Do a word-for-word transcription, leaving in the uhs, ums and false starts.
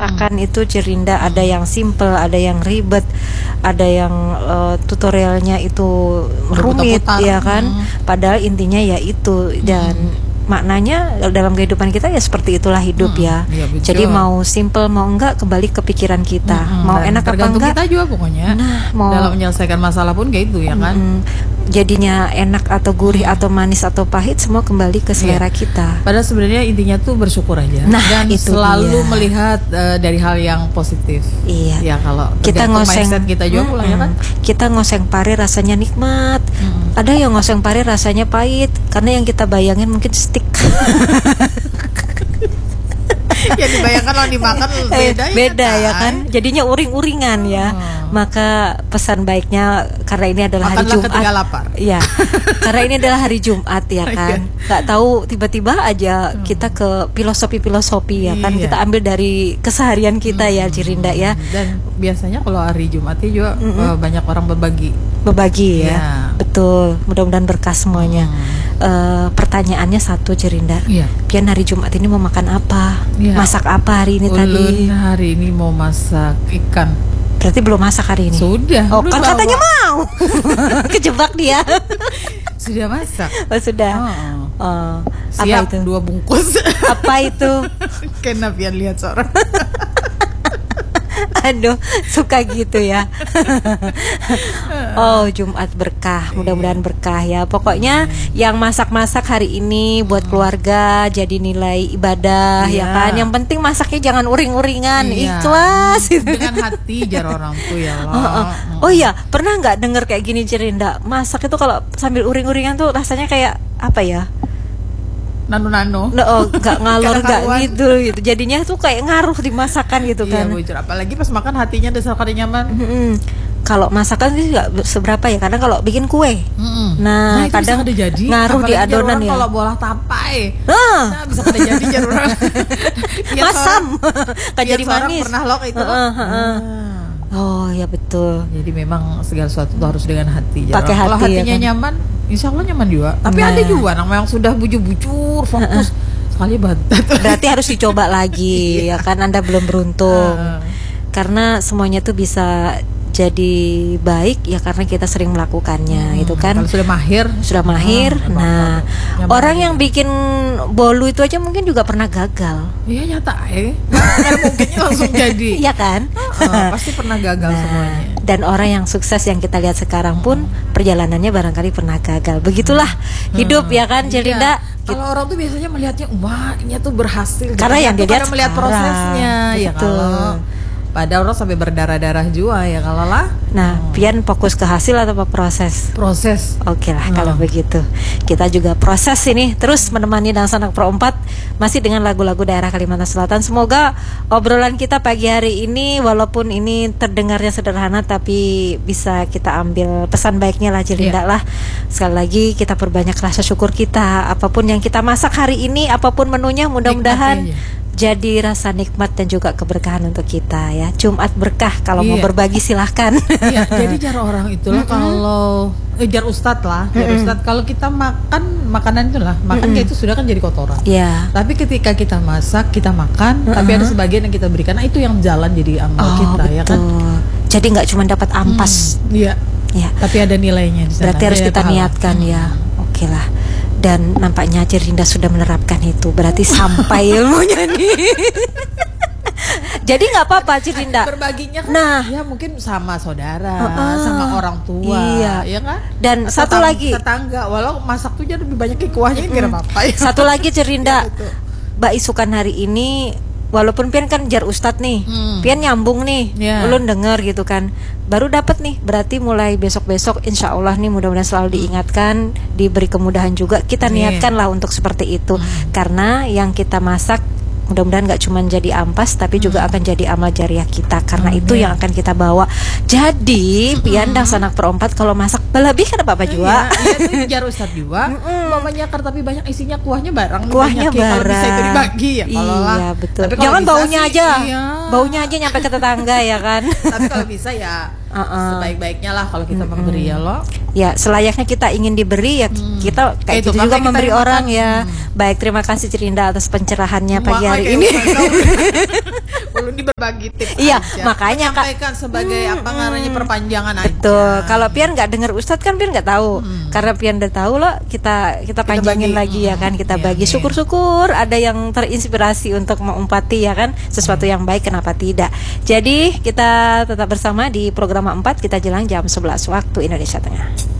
masakan itu Jerinda ada yang simple, ada yang ribet, ada yang uh, tutorialnya itu rumit ya kan. Hmm. Padahal intinya ya itu dan hmm. maknanya dalam kehidupan kita ya seperti itulah hidup hmm, ya. Ya jadi mau simple mau enggak kembali ke pikiran kita. Hmm, mau enak apa enggak kita juga pokoknya. Nah, mau dalam menyelesaikan masalah pun kayak itu ya kan. Hmm, jadinya enak atau gurih hmm. atau manis atau pahit semua kembali ke selera ya. Kita. Padahal sebenarnya intinya tuh bersyukur aja. Nah, dan itu selalu dia. Melihat uh, dari hal yang positif. Iya. Ya kalau kita ngoseng kita juga hmm, pula ya kan. Kita ngoseng pari rasanya nikmat. Hmm. Ada yang ngoseng pari rasanya pahit karena yang kita bayangin mungkin stick. Ya dibayangkan kalau dimakan beda, eh, beda ya, ya kan jadinya uring-uringan ya. Hmm. Maka pesan baiknya karena ini adalah makanlah hari Jumat ketika lapar. Ya karena ini adalah hari Jumat ya kan nggak tahu tiba-tiba aja hmm. kita ke filosofi-filosofi ya kan iya. Kita ambil dari keseharian kita hmm. ya Jerinda ya. Dan biasanya kalau hari Jumat juga hmm. banyak orang berbagi berbagi ya, ya. Betul mudah-mudahan berkah semuanya. hmm. Uh, pertanyaannya satu Jerinda ya. Pian hari Jumat ini mau makan apa ya. Masak apa hari ini? Ulun tadi hari ini mau masak ikan. Berarti belum masak hari ini? Sudah. Oh kan bawa. Katanya mau. Kejebak dia. Sudah masak. Oh sudah. Oh. Oh. Siap apa itu? Dua bungkus. Apa itu? Kena pian lihat seorang. Aduh, suka gitu ya. Oh, Jumat berkah, mudah-mudahan berkah ya. Pokoknya yang masak-masak hari ini buat keluarga jadi nilai ibadah ya, ya kan. Yang penting masaknya jangan uring-uringan, ya. Ikhlas dengan hati jar orang tuh ya Allah. Oh, oh. Oh iya, pernah nggak denger kayak gini Jerinda? Masak itu kalau sambil uring-uringan tuh rasanya kayak apa ya? Nano-nano. No, oh, gak ngalor gak gitu gitu. Jadinya tuh kayak ngaruh di masakan gitu kan. Iya, bujur. Apalagi pas makan hatinya dasar kada nyaman. Mm-hmm. Kalau masakan sih gak seberapa ya, karena kalau bikin kue. Mm-hmm. Nah, nah kadang jadi, ngaruh di adonan ya. Kalau bolah tapai. Ah. Nah, bisa kada jadi jar orang. Masam. Kan jadi manis. Pernah lo kayak itu. Uh, uh, uh. Ah. Oh ya betul. Jadi memang segala sesuatu harus dengan hati. Pakai hati. Kalau hatinya ya kan? Nyaman, insya Allah nyaman juga. Tapi nah. ada juga orang yang sudah bujur-bujur, fokus sekali bantat. Berarti harus dicoba lagi ya kan, Anda belum beruntung. Uh. Karena semuanya tuh bisa jadi baik ya karena kita sering melakukannya, hmm, itu kan. Kalau sudah mahir, sudah mahir. Hmm, nah, nyaman orang yang bikin bolu itu aja mungkin juga pernah gagal. Iya nyata eh. Mungkinnya langsung jadi. Iya kan? Uh, pasti pernah gagal nah, semuanya. Dan orang yang sukses yang kita lihat sekarang pun hmm. perjalanannya barangkali pernah gagal. Begitulah hmm. hidup ya kan, Jerinda. Iya. Kalau orang tuh biasanya melihatnya wah, ini tuh berhasil. Karena yang dia lihat melihat prosesnya, ya kalau padahal orang sampai berdarah-darah juga ya kalau lah. Nah, hmm. Pian fokus ke hasil atau apa proses? Proses. Oke lah hmm. kalau begitu. Kita juga proses ini terus menemani Dansa Anak Pro empat masih dengan lagu-lagu daerah Kalimantan Selatan. Semoga obrolan kita pagi hari ini walaupun ini terdengarnya sederhana tapi bisa kita ambil pesan baiknya lah Jerinda yeah. lah. Sekali lagi kita perbanyak rasa syukur kita apapun yang kita masak hari ini, apapun menunya mudah-mudahan jadi rasa nikmat dan juga keberkahan untuk kita ya. Jumat berkah, kalau iya. mau berbagi silahkan. Iya, jadi jar orang itulah mm-hmm. kalau eh, jar ustad lah, jar mm-hmm. ustad kalau kita makan makanan itulah, makan mm-hmm. kayak itu sudah kan jadi kotoran. Iya. Yeah. Tapi ketika kita masak, kita makan, mm-hmm. tapi ada sebagian yang kita berikan, nah itu yang jalan jadi amal oh, kita betul. ya kan. Jadi nggak cuma dapat ampas. Iya. Mm, ya. Tapi ada nilainya di sana. Berarti harus ada kita pahala. Niatkan ya. Oke lah. Dan nampaknya Jerinda sudah menerapkan itu. Berarti sampai ilmunya nih. Jadi nggak apa-apa Jerinda. Berbaginya kan nah, ya mungkin sama saudara, uh-uh. sama orang tua, iya. ya kan? Dan Tetang- satu lagi tetangga, walau masak tuh jadi lebih banyak kuahnya kira apa-apa. Ya. Satu lagi Jerinda, ya, Mbak Isukan hari ini walaupun Pian kan jar ustad nih, hmm. Pian nyambung nih, yeah. ulun denger gitu kan, baru dapat nih, berarti mulai besok-besok insya Allah nih mudah-mudahan selalu diingatkan, diberi kemudahan juga, kita niatkan lah untuk seperti itu, hmm. karena yang kita masak mudah-mudahan gak cuma jadi ampas tapi juga hmm. akan jadi amal jariah kita, karena hmm, itu yeah. yang akan kita bawa. Jadi hmm. Pian Dansa Anak Pro empat kalau masak berlebih kan apa-apa juga. Iya, itu jar ustad juga. Mamanya kan tapi banyak isinya kuahnya barang. Kuahnya barang. Kalau bisa itu dibagi ya. Kalau iya lah. betul. Jangan baunya sih, aja. Iya. Baunya aja nyampe ke tetangga ya kan. Tapi kalau bisa ya Uh-uh. Sebaik-baiknya lah kalau kita mm-hmm. memberi ya loh. Ya, selayaknya kita ingin diberi ya hmm. kita kayak gitu juga memberi orang ya. Hmm. Baik, terima kasih Cirinda atas pencerahannya pagi hari ini. Belum berbagi tips. Iya, makanya Kak sampaikan sebagai hmm, apa namanya perpanjangan betul. aja. Betul. Kalau Pian nggak dengar Ustadz kan Pian nggak tahu. Hmm. Karena Pian udah tahu loh, kita kita, kita panjangin bagi, lagi ya kan, kita iya, bagi. Syukur-syukur ada yang terinspirasi untuk mengumpati ya kan sesuatu yang baik, kenapa tidak. Jadi kita tetap bersama di program empat, kita jelang jam sebelas waktu Indonesia Tengah.